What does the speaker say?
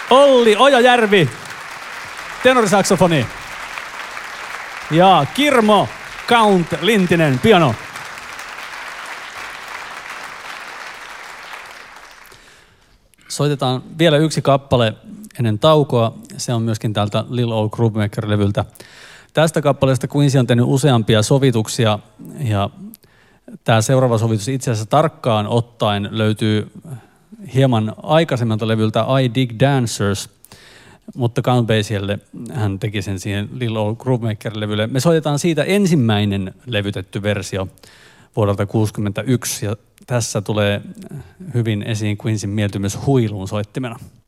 Olli Ojajärvi, tenorisaksofoni. Ja Kirmo Count Lintinen, piano. Soitetaan vielä yksi kappale ennen taukoa. Se on myöskin täältä Lil Old Groovemaker-levyltä. Tästä kappaleesta Quincy on tehnyt useampia sovituksia ja tämä seuraava sovitus itse asiassa tarkkaan ottaen löytyy hieman aikaisemmalta levyltä I Dig Dancers, mutta Count Basielle hän teki sen siihen Lil Old Groovemaker-levylle. Me soitetaan siitä ensimmäinen levytetty versio vuodelta 1961 ja tässä tulee hyvin esiin Quinceyn mieltymys huiluun soittimena.